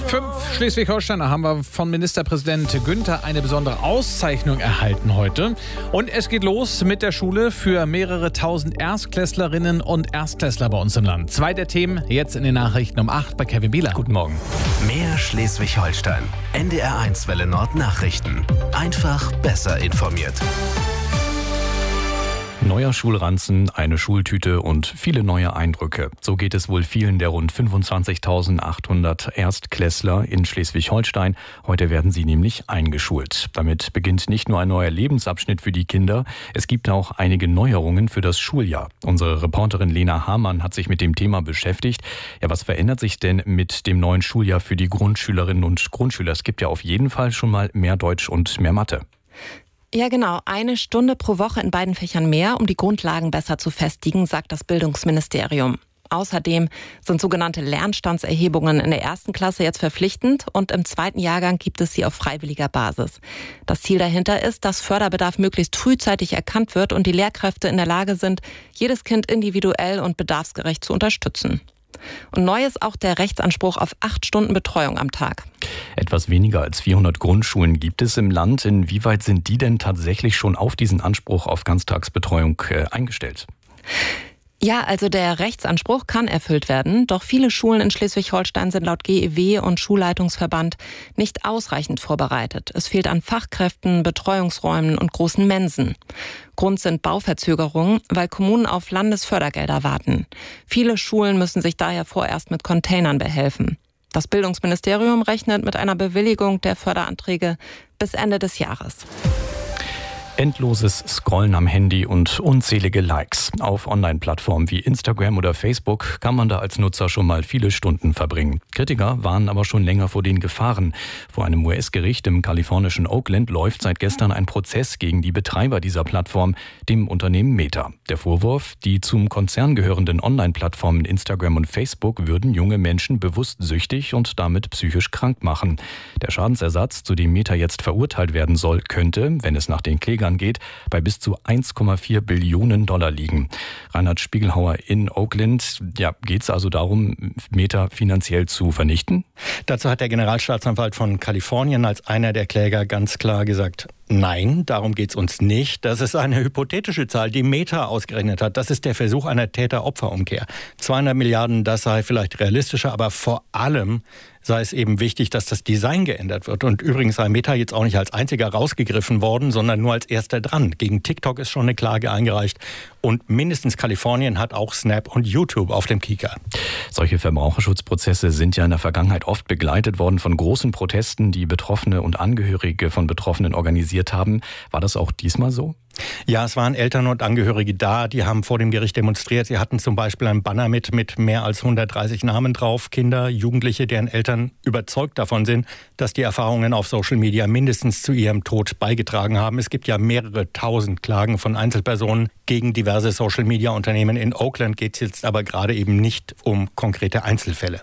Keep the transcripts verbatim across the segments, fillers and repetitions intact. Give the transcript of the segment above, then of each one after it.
Fünf Schleswig-Holsteiner haben wir von Ministerpräsident Günther eine besondere Auszeichnung erhalten heute. Und es geht los mit der Schule für mehrere tausend Erstklässlerinnen und Erstklässler bei uns im Land. Zwei der Themen jetzt in den Nachrichten um acht bei Kevin Bieler. Guten Morgen. Mehr Schleswig-Holstein. N D R eins Welle Nord Nachrichten. Einfach besser informiert. Neuer Schulranzen, eine Schultüte und viele neue Eindrücke. So geht es wohl vielen der rund fünfundzwanzigtausendachthundert Erstklässler in Schleswig-Holstein. Heute werden sie nämlich eingeschult. Damit beginnt nicht nur ein neuer Lebensabschnitt für die Kinder, es gibt auch einige Neuerungen für das Schuljahr. Unsere Reporterin Lena Hamann hat sich mit dem Thema beschäftigt. Ja, was verändert sich denn mit dem neuen Schuljahr für die Grundschülerinnen und Grundschüler? Es gibt ja auf jeden Fall schon mal mehr Deutsch und mehr Mathe. Ja, genau. Eine Stunde pro Woche in beiden Fächern mehr, um die Grundlagen besser zu festigen, sagt das Bildungsministerium. Außerdem sind sogenannte Lernstandserhebungen in der ersten Klasse jetzt verpflichtend und im zweiten Jahrgang gibt es sie auf freiwilliger Basis. Das Ziel dahinter ist, dass Förderbedarf möglichst frühzeitig erkannt wird und die Lehrkräfte in der Lage sind, jedes Kind individuell und bedarfsgerecht zu unterstützen. Und neu ist auch der Rechtsanspruch auf acht Stunden Betreuung am Tag. Etwas weniger als vierhundert Grundschulen gibt es im Land. Inwieweit sind die denn tatsächlich schon auf diesen Anspruch auf Ganztagsbetreuung äh, eingestellt? Ja, also der Rechtsanspruch kann erfüllt werden, doch viele Schulen in Schleswig-Holstein sind laut G E W und Schulleitungsverband nicht ausreichend vorbereitet. Es fehlt an Fachkräften, Betreuungsräumen und großen Mensen. Grund sind Bauverzögerungen, weil Kommunen auf Landesfördergelder warten. Viele Schulen müssen sich daher vorerst mit Containern behelfen. Das Bildungsministerium rechnet mit einer Bewilligung der Förderanträge bis Ende des Jahres. Endloses Scrollen am Handy und unzählige Likes. Auf Online-Plattformen wie Instagram oder Facebook kann man da als Nutzer schon mal viele Stunden verbringen. Kritiker warnen aber schon länger vor den Gefahren. Vor einem U S-Gericht im kalifornischen Oakland läuft seit gestern ein Prozess gegen die Betreiber dieser Plattform, dem Unternehmen Meta. Der Vorwurf, die zum Konzern gehörenden Online-Plattformen Instagram und Facebook würden junge Menschen bewusst süchtig und damit psychisch krank machen. Der Schadensersatz, zu dem Meta jetzt verurteilt werden soll, könnte, wenn es nach den Klägern geht, bei bis zu eins Komma vier Billionen Dollar liegen. Reinhard Spiegelhauer in Oakland. Ja, geht es also darum, Meta finanziell zu vernichten? Dazu hat der Generalstaatsanwalt von Kalifornien als einer der Kläger ganz klar gesagt, nein, darum geht es uns nicht. Das ist eine hypothetische Zahl, die Meta ausgerechnet hat. Das ist der Versuch einer Täter-Opfer-Umkehr. zweihundert Milliarden, das sei vielleicht realistischer, aber vor allem sei es eben wichtig, dass das Design geändert wird. Und übrigens sei Meta jetzt auch nicht als einziger rausgegriffen worden, sondern nur als erster dran. Gegen TikTok ist schon eine Klage eingereicht. Und mindestens Kalifornien hat auch Snap und YouTube auf dem Kieker. Solche Verbraucherschutzprozesse sind ja in der Vergangenheit oft begleitet worden von großen Protesten, die Betroffene und Angehörige von Betroffenen organisiert haben. War das auch diesmal so? Ja, es waren Eltern und Angehörige da, die haben vor dem Gericht demonstriert. Sie hatten zum Beispiel ein Banner mit, mit mehr als hundertdreißig Namen drauf. Kinder, Jugendliche, deren Eltern überzeugt davon sind, dass die Erfahrungen auf Social Media mindestens zu ihrem Tod beigetragen haben. Es gibt ja mehrere tausend Klagen von Einzelpersonen gegen diverse Social Media Unternehmen. In Oakland geht es jetzt aber gerade eben nicht um konkrete Einzelfälle.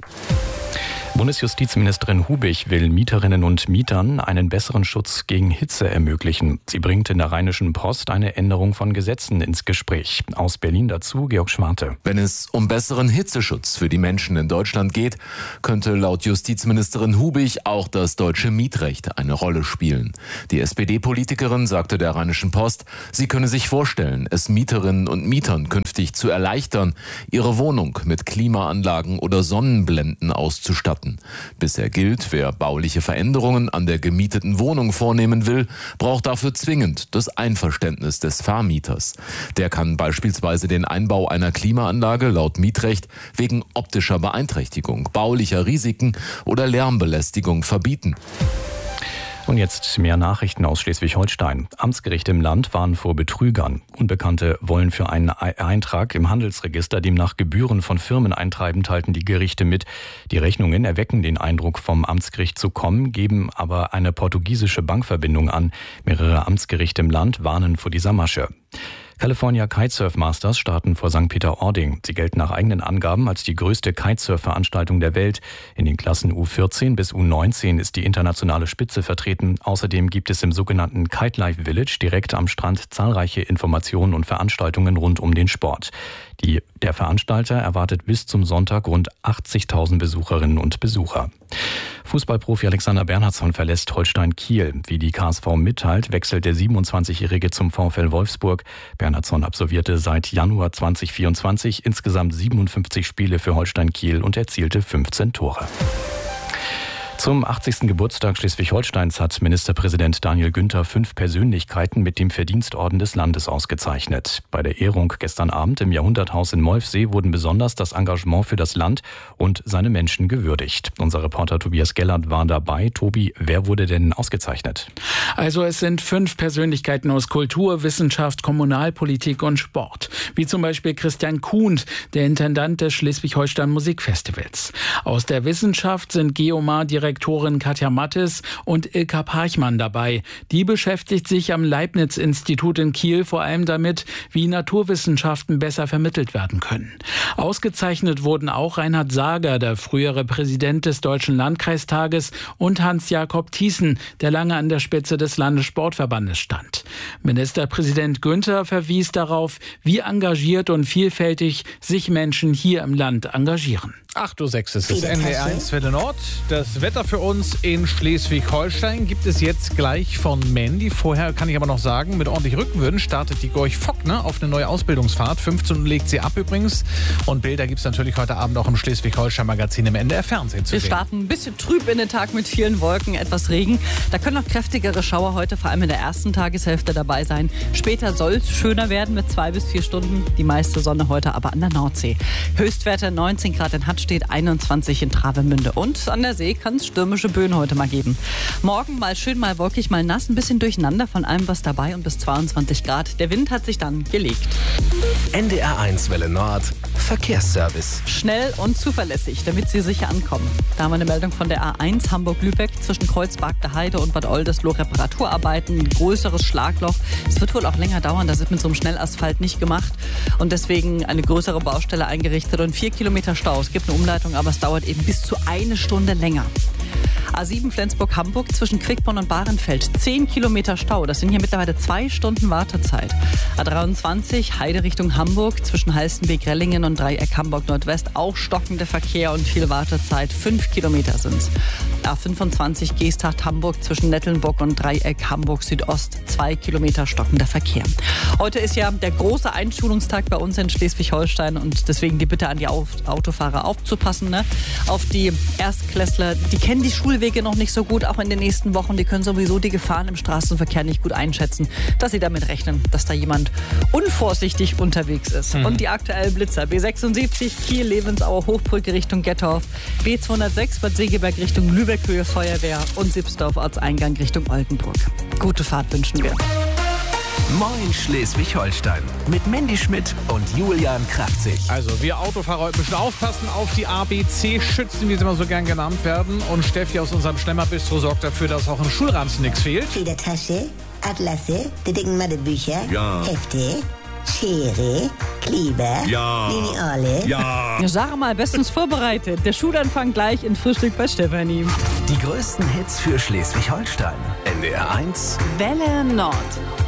Bundesjustizministerin Hubich will Mieterinnen und Mietern einen besseren Schutz gegen Hitze ermöglichen. Sie bringt in der Rheinischen Post eine Änderung von Gesetzen ins Gespräch. Aus Berlin dazu Georg Schwarte. Wenn es um besseren Hitzeschutz für die Menschen in Deutschland geht, könnte laut Justizministerin Hubich auch das deutsche Mietrecht eine Rolle spielen. Die S P D-Politikerin sagte der Rheinischen Post, sie könne sich vorstellen, es Mieterinnen und Mietern künftig zu erleichtern, ihre Wohnung mit Klimaanlagen oder Sonnenblenden auszustatten. Bisher gilt, wer bauliche Veränderungen an der gemieteten Wohnung vornehmen will, braucht dafür zwingend das Einverständnis des Vermieters. Der kann beispielsweise den Einbau einer Klimaanlage laut Mietrecht wegen optischer Beeinträchtigung, baulicher Risiken oder Lärmbelästigung verbieten. Und jetzt mehr Nachrichten aus Schleswig-Holstein. Amtsgerichte im Land warnen vor Betrügern. Unbekannte wollen für einen Eintrag im Handelsregister demnach Gebühren von Firmen eintreiben, teilten die Gerichte mit. Die Rechnungen erwecken den Eindruck, vom Amtsgericht zu kommen, geben aber eine portugiesische Bankverbindung an. Mehrere Amtsgerichte im Land warnen vor dieser Masche. California Kitesurf Masters starten vor Sankt Peter-Ording. Sie gelten nach eigenen Angaben als die größte Kitesurf-Veranstaltung der Welt. In den Klassen U vierzehn bis U neunzehn ist die internationale Spitze vertreten. Außerdem gibt es im sogenannten Kite Life Village direkt am Strand zahlreiche Informationen und Veranstaltungen rund um den Sport. Die, der Veranstalter erwartet bis zum Sonntag rund achtzigtausend Besucherinnen und Besucher. Fußballprofi Alexander Bernhardsson verlässt Holstein Kiel. Wie die K S V mitteilt, wechselt der siebenundzwanzigjährige zum VfL Wolfsburg. Bernhardsson absolvierte seit Januar zweitausendvierundzwanzig insgesamt siebenundfünfzig Spiele für Holstein Kiel und erzielte fünfzehn Tore. Zum achtzigsten Geburtstag Schleswig-Holsteins hat Ministerpräsident Daniel Günther fünf Persönlichkeiten mit dem Verdienstorden des Landes ausgezeichnet. Bei der Ehrung gestern Abend im Jahrhunderthaus in Molfsee wurden besonders das Engagement für das Land und seine Menschen gewürdigt. Unser Reporter Tobias Gellert war dabei. Tobi, wer wurde denn ausgezeichnet? Also es sind fünf Persönlichkeiten aus Kultur, Wissenschaft, Kommunalpolitik und Sport. Wie zum Beispiel Christian Kuhnt, der Intendant des Schleswig-Holstein Musikfestivals. Aus der Wissenschaft sind Geomar-Direktorin Katja Mattes und Ilka Parchmann dabei. Die beschäftigt sich am Leibniz-Institut in Kiel vor allem damit, wie Naturwissenschaften besser vermittelt werden können. Ausgezeichnet wurden auch Reinhard Sager, der frühere Präsident des Deutschen Landkreistages, und Hans-Jakob Thiessen, der lange an der Spitze des Landessportverbandes stand. Ministerpräsident Günther verwies darauf, wie engagiert und vielfältig sich Menschen hier im Land engagieren. acht Uhr sechs ist es, N D R eins Welle Nord. Das Wetter für uns in Schleswig-Holstein gibt es jetzt gleich von Mandy. Vorher kann ich aber noch sagen, mit ordentlich Rückenwind startet die Gorch Fockner auf eine neue Ausbildungsfahrt. fünfzehn Uhr legt sie ab übrigens. Und Bilder gibt es natürlich heute Abend auch im Schleswig-Holstein-Magazin im N D R-Fernsehen zu Wir sehen. Wir starten ein bisschen trüb in den Tag mit vielen Wolken, etwas Regen. Da können noch kräftigere Schauer heute, vor allem in der ersten Tageshälfte, dabei sein. Später soll es schöner werden mit zwei bis vier Stunden. Die meiste Sonne heute aber an der Nordsee. Höchstwerte neunzehn Grad in Hatt steht einundzwanzig in Travemünde. Und an der See kann es stürmische Böen heute mal geben. Morgen mal schön, mal wolkig, mal nass, ein bisschen durcheinander, von allem was dabei und bis zweiundzwanzig Grad. Der Wind hat sich dann gelegt. N D R eins Welle Nord, Verkehrsservice. Schnell und zuverlässig, damit Sie sicher ankommen. Da haben wir eine Meldung von der A eins Hamburg-Lübeck zwischen Kreuzberg der Heide und Bad Oldesloe. Reparaturarbeiten, ein größeres Schlagloch. Es wird wohl auch länger dauern, das ist mit so einem Schnellasphalt nicht gemacht. Und deswegen eine größere Baustelle eingerichtet und vier Kilometer Stau. Es gibt eine Umleitung, aber es dauert eben bis zu eine Stunde länger. A sieben Flensburg-Hamburg zwischen Quickborn und Bahrenfeld. zehn Kilometer Stau. Das sind hier mittlerweile zwei Stunden Wartezeit. A dreiundzwanzig Heide Richtung Hamburg zwischen Halstenbeek-Rellingen und Dreieck Hamburg-Nordwest. Auch stockender Verkehr und viel Wartezeit. fünf Kilometer sind's. A fünfundzwanzig Geesthacht-Hamburg zwischen Nettelnburg und Dreieck Hamburg-Südost. zwei Kilometer stockender Verkehr. Heute ist ja der große Einschulungstag bei uns in Schleswig-Holstein und deswegen die Bitte an die Autofahrer aufzupassen, ne? Auf die Erstklässler, die kennen die Schulwege noch nicht so gut, auch in den nächsten Wochen. Die können sowieso die Gefahren im Straßenverkehr nicht gut einschätzen, dass sie damit rechnen, dass da jemand unvorsichtig unterwegs ist. Mhm. Und die aktuellen Blitzer: B sechsundsiebzig Kiel, Levensauer Hochbrücke Richtung Gettorf, B zweihundertsechs Bad Segeberg Richtung Lübeck Höhe Feuerwehr und Sipsdorf Ortseingang Richtung Oldenburg. Gute Fahrt wünschen wir. Moin Schleswig-Holstein mit Mandy Schmidt und Julian Kraftzig. Also wir Autofahrer heute müssen aufpassen auf die A B C-Schützen, wie sie immer so gern genannt werden. Und Steffi aus unserem Schlemmerbistro sorgt dafür, dass auch im Schulranzen nichts fehlt. Federtasche, Atlasse, die dicken Mathebücher, ja. Hefte, Schere, Kleber, ja. Lineale. Ja. Ja, sag mal, bestens vorbereitet. Der Schulanfang gleich in Frühstück bei Stefanie. Die größten Hits für Schleswig-Holstein. N D R eins Welle Nord.